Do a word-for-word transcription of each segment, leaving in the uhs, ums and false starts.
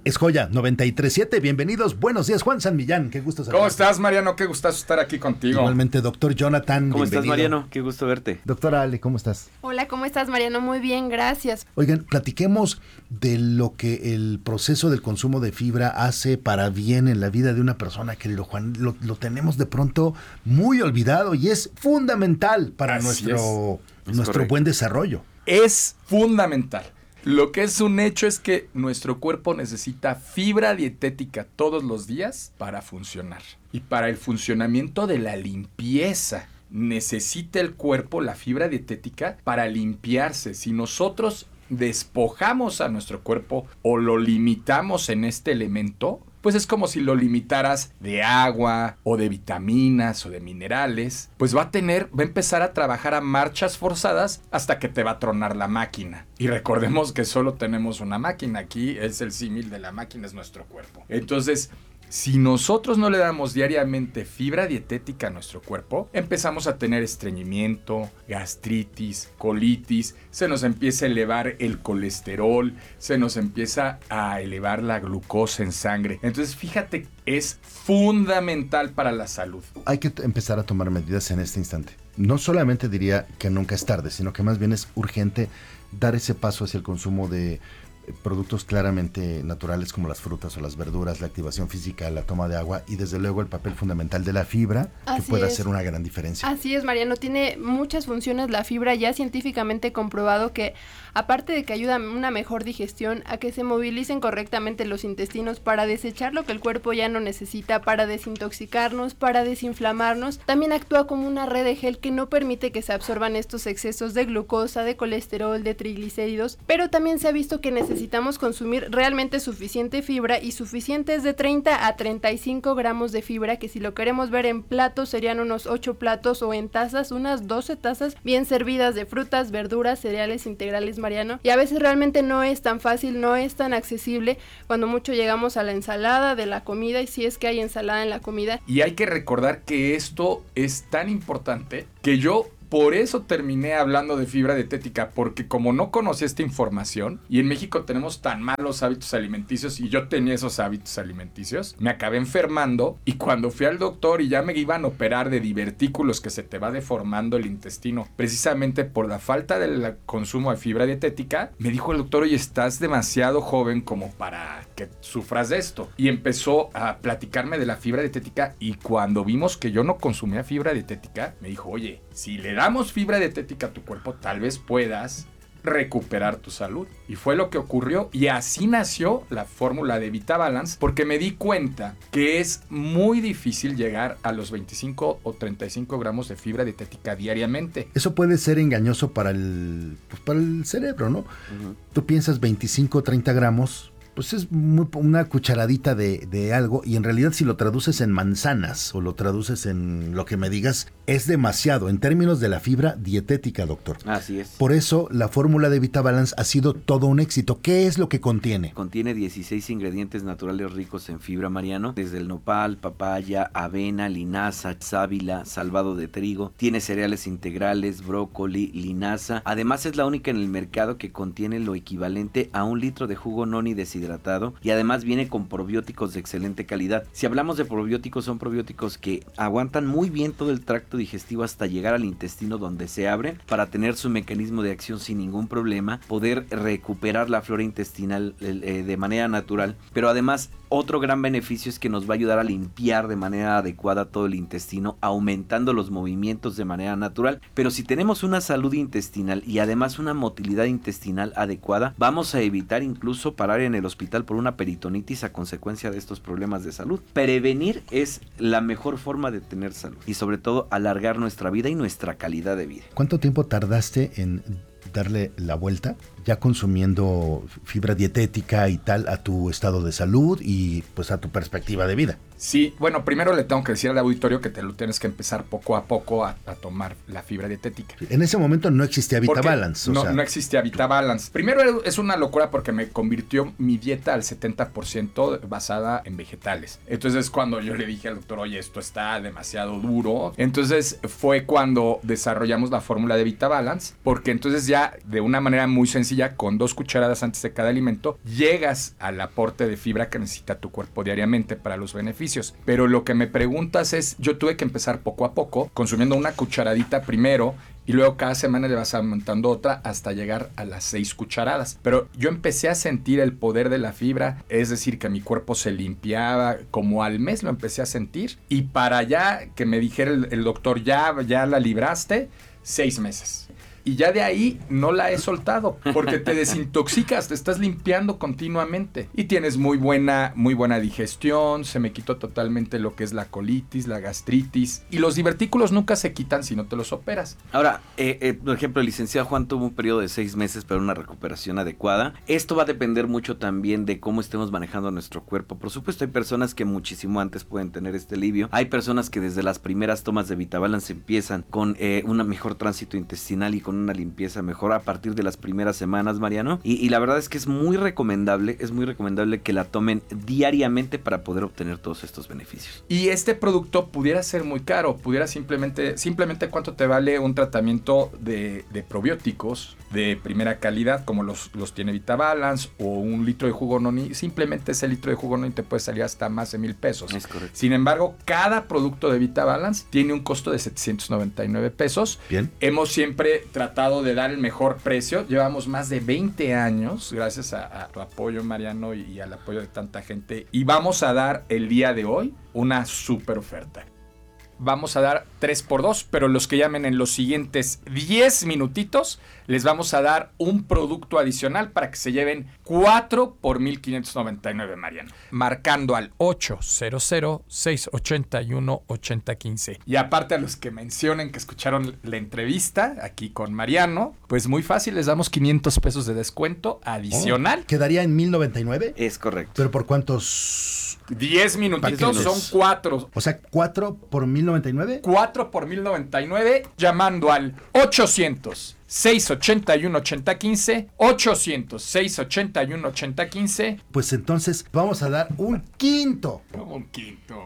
Es Joya noventa y tres punto siete. Bienvenidos. Buenos días, Juan San Millán. Qué gusto saludarte. ¿Cómo estás, Mariano? Qué gustazo estar aquí contigo. Igualmente, doctor Jonathan. ¿Cómo bienvenido. estás, Mariano? Qué gusto verte. Doctora Ale, ¿cómo estás? Hola, ¿cómo estás, Mariano? Muy bien, gracias. Oigan, platiquemos de lo que el proceso del consumo de fibra hace para bien en la vida de una persona, querido Juan. Lo, lo tenemos de pronto muy olvidado y es fundamental para Así nuestro, es. nuestro Es buen desarrollo. Es fundamental. Lo que es un hecho es que nuestro cuerpo necesita fibra dietética todos los días para funcionar. Y para el funcionamiento de la limpieza, necesita el cuerpo la fibra dietética para limpiarse. Si nosotros despojamos a nuestro cuerpo o lo limitamos en este elemento, pues es como si lo limitaras de agua o de vitaminas o de minerales, pues va a tener, va a empezar a trabajar a marchas forzadas hasta que te va a tronar la máquina. Y recordemos que solo tenemos una máquina, aquí es el símil de la máquina, es nuestro cuerpo. Entonces, si nosotros no le damos diariamente fibra dietética a nuestro cuerpo, empezamos a tener estreñimiento, gastritis, colitis, se nos empieza a elevar el colesterol, se nos empieza a elevar la glucosa en sangre. Entonces, fíjate, es fundamental para la salud. Hay que t- empezar a tomar medidas en este instante. No solamente diría que nunca es tarde, sino que más bien es urgente dar ese paso hacia el consumo de productos claramente naturales como las frutas o las verduras, la activación física, la toma de agua y desde luego el papel fundamental de la fibra, Así que puede es. hacer una gran diferencia. Así es, Mariano, tiene muchas funciones la fibra, ya científicamente comprobado que aparte de que ayuda a una mejor digestión, a que se movilicen correctamente los intestinos para desechar lo que el cuerpo ya no necesita, para desintoxicarnos, para desinflamarnos, también actúa como una red de gel que no permite que se absorban estos excesos de glucosa, de colesterol, de triglicéridos, pero también se ha visto que necesitamos consumir realmente suficiente fibra y suficiente es de treinta a treinta y cinco gramos de fibra, que si lo queremos ver en platos serían unos ocho platos o en tazas, unas doce tazas bien servidas de frutas, verduras, cereales integrales, Mariano, y a veces realmente no es tan fácil, no es tan accesible, cuando mucho llegamos a la ensalada de la comida y si es que hay ensalada en la comida. Y hay que recordar que esto es tan importante que yo por eso terminé hablando de fibra dietética, porque como no conocía esta información, y en México tenemos tan malos hábitos alimenticios, y yo tenía esos hábitos alimenticios, me acabé enfermando, y cuando fui al doctor y ya me iban a operar de divertículos que se te va deformando el intestino, precisamente por la falta del consumo de fibra dietética, me dijo el doctor, oye, estás demasiado joven como para que sufras de esto. Y empezó a platicarme de la fibra dietética, y cuando vimos que yo no consumía fibra dietética, me dijo, oye, si le damos fibra dietética a tu cuerpo, tal vez puedas recuperar tu salud. Y fue lo que ocurrió, y así nació la fórmula de VitaBalance, porque me di cuenta que es muy difícil llegar a los veinticinco o treinta y cinco gramos de fibra dietética diariamente. Eso puede ser engañoso para el, pues para el cerebro, ¿no? Uh-huh. Tú piensas veinticinco o treinta gramos, pues es muy, una cucharadita de, de algo, y en realidad si lo traduces en manzanas o lo traduces en lo que me digas, es demasiado en términos de la fibra dietética, doctor. Así es. Por eso la fórmula de VitaBalance ha sido todo un éxito. ¿Qué es lo que contiene? Contiene dieciséis ingredientes naturales ricos en fibra, Mariano, desde el nopal, papaya, avena, linaza, sábila, salvado de trigo. Tiene cereales integrales, brócoli, linaza. Además es la única en el mercado que contiene lo equivalente a un litro de jugo noni deshidratado. Y además viene con probióticos de excelente calidad. Si hablamos de probióticos, son probióticos que aguantan muy bien todo el tracto digestivo hasta llegar al intestino, donde se abren para tener su mecanismo de acción sin ningún problema, poder recuperar la flora intestinal eh, de manera natural, pero además otro gran beneficio es que nos va a ayudar a limpiar de manera adecuada todo el intestino, aumentando los movimientos de manera natural. Pero si tenemos una salud intestinal y además una motilidad intestinal adecuada, vamos a evitar incluso parar en el hospital por una peritonitis a consecuencia de estos problemas de salud. Prevenir es la mejor forma de tener salud y sobre todo alargar nuestra vida y nuestra calidad de vida. ¿Cuánto tiempo tardaste en darle la vuelta, ya consumiendo fibra dietética y tal, a tu estado de salud y pues a tu perspectiva de vida? Sí, bueno, primero le tengo que decir al auditorio que te lo tienes que empezar poco a poco a, a tomar la fibra dietética. En ese momento no existía VitaBalance. No, o sea. no existía VitaBalance. Primero es una locura porque me convirtió mi dieta al setenta por ciento basada en vegetales. Entonces cuando yo le dije al doctor, oye, esto está demasiado duro, entonces fue cuando desarrollamos la fórmula de VitaBalance, porque entonces ya de una manera muy sencilla sencilla, con dos cucharadas antes de cada alimento, llegas al aporte de fibra que necesita tu cuerpo diariamente para los beneficios. Pero lo que me preguntas es, yo tuve que empezar poco a poco, consumiendo una cucharadita primero, y luego cada semana le vas aumentando otra hasta llegar a las seis cucharadas. Pero yo empecé a sentir el poder de la fibra, es decir, que mi cuerpo se limpiaba, como al mes lo empecé a sentir. Y para ya que me dijera el, el doctor, ya, ya la libraste, seis meses. Y ya de ahí no la he soltado, porque te desintoxicas, te estás limpiando continuamente. Y tienes muy buena, muy buena digestión, se me quitó totalmente lo que es la colitis, la gastritis. Y los divertículos nunca se quitan si no te los operas. Ahora, eh, eh, por ejemplo, el licenciado Juan tuvo un periodo de seis meses para una recuperación adecuada. Esto va a depender mucho también de cómo estemos manejando nuestro cuerpo. Por supuesto, hay personas que muchísimo antes pueden tener este alivio. Hay personas que desde las primeras tomas de VitaBalance empiezan con eh, un mejor tránsito intestinal y con una limpieza mejor a partir de las primeras semanas, Mariano. Y, y la verdad es que es muy recomendable, es muy recomendable que la tomen diariamente para poder obtener todos estos beneficios. Y este producto pudiera ser muy caro, pudiera simplemente, simplemente cuánto te vale un tratamiento de, de probióticos de primera calidad, como los, los tiene VitaBalance, o un litro de jugo noni. Simplemente ese litro de jugo noni te puede salir hasta más de mil pesos. Es correcto. Sin embargo, cada producto de VitaBalance tiene un costo de setecientos noventa y nueve pesos. Bien. Hemos siempre tratado de dar el mejor precio. Llevamos más de veinte años, gracias a, a tu apoyo, Mariano, y, y al apoyo de tanta gente. Y vamos a dar el día de hoy una super oferta. Vamos a dar tres por dos, pero los que llamen en los siguientes diez minutitos, les vamos a dar un producto adicional para que se lleven cuatro por mil quinientos noventa y nueve, Mariano. Marcando al ocho cero cero, seis ocho uno, ocho cero uno cinco. Y aparte a los que mencionen que escucharon la entrevista aquí con Mariano, pues muy fácil, les damos quinientos pesos de descuento adicional. Oh, ¿quedaría en mil noventa y nueve? Es correcto. ¿Pero por cuántos? diez minutitos son cuatro. O sea, cuatro por mil noventa y nueve. cuatro por mil noventa y nueve, llamando al ochocientos, seis ocho uno, ocho cero uno cinco, ochocientos, seis ocho uno, ocho cero uno cinco. Pues entonces vamos a dar un quinto. Como un quinto.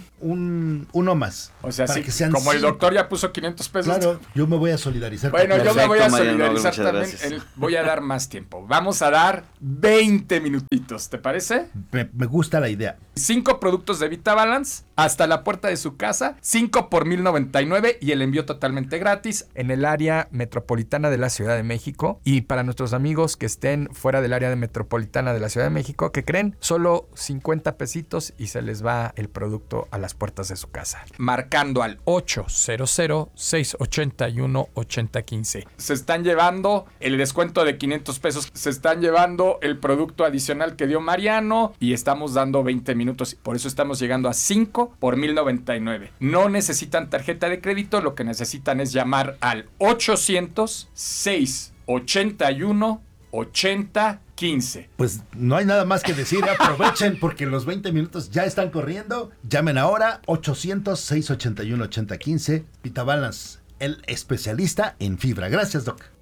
Un, uno más. O sea, para sí, que sean como el cinco. doctor ya puso quinientos pesos. Claro, yo me voy a solidarizar. Bueno, con yo me voy a Perfecto, Mariano, solidarizar muchas también. gracias. El- voy a dar más tiempo. Vamos a dar veinte minutitos, ¿te parece? me, me gusta la idea. Cinco productos de VitaBalance hasta la puerta de su casa, cinco por mil noventa y nueve y el envío totalmente gratis en el área metropolitana de la Ciudad de México. Y para nuestros amigos que estén fuera del área de metropolitana de la Ciudad de México, ¿qué creen? Solo cincuenta pesitos y se les va el producto a las puertas de su casa. Marcando al ocho cero cero, seis ocho uno, ocho cero uno cinco. Se están llevando el descuento de quinientos pesos, se están llevando el producto adicional que dio Mariano y estamos dando veinte minutos. Por eso estamos llegando a cinco por mil noventa y nueve. No necesitan tarjeta de crédito, lo que necesitan es llamar al ochocientos, seis ocho uno, ocho cero uno cinco. Pues no hay nada más que decir, aprovechen porque los veinte minutos ya están corriendo. Llamen ahora ochocientos, seis ocho uno, ocho cero uno cinco. VitaBalance, el especialista en fibra. Gracias, Doc.